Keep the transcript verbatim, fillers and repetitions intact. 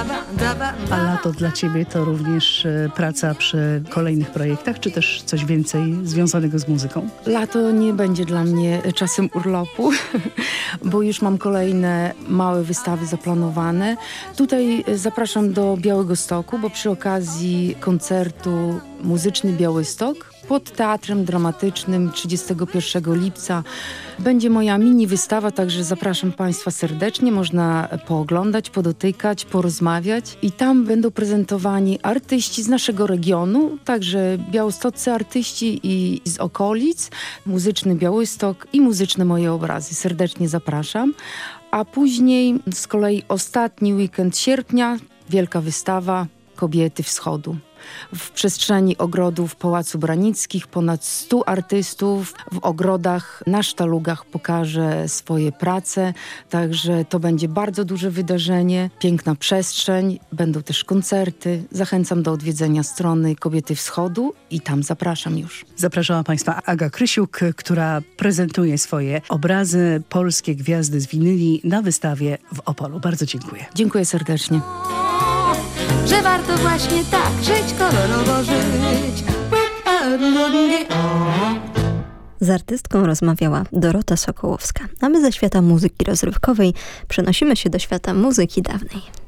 A lato dla ciebie to również e, praca przy kolejnych projektach, czy też coś więcej związanego z muzyką? Lato nie będzie dla mnie czasem urlopu, bo już mam kolejne małe wystawy zaplanowane. Tutaj zapraszam do Białegostoku, bo przy okazji koncertu Muzyczny Białystok pod Teatrem Dramatycznym trzydziestego pierwszego lipca będzie moja mini wystawa, także zapraszam Państwa serdecznie. Można pooglądać, podotykać, porozmawiać i tam będą prezentowani artyści z naszego regionu, także białostoccy artyści i z okolic, Muzyczny Białystok i Muzyczne Moje Obrazy. Serdecznie zapraszam. A później z kolei ostatni weekend sierpnia, wielka wystawa Kobiety Wschodu. W przestrzeni ogrodów Pałacu Branickich ponad stu artystów w ogrodach na sztalugach pokaże swoje prace, także to będzie bardzo duże wydarzenie, piękna przestrzeń, będą też koncerty. Zachęcam do odwiedzenia strony Kobiety Wschodu i tam zapraszam już. Zapraszała Państwa Aga Krysiuk, która prezentuje swoje obrazy Polskie Gwiazdy z winyli na wystawie w Opolu. Bardzo dziękuję. Dziękuję serdecznie. Że warto właśnie tak żyć, kolorowo żyć. Z artystką rozmawiała Dorota Sokołowska, a my ze świata muzyki rozrywkowej przenosimy się do świata muzyki dawnej.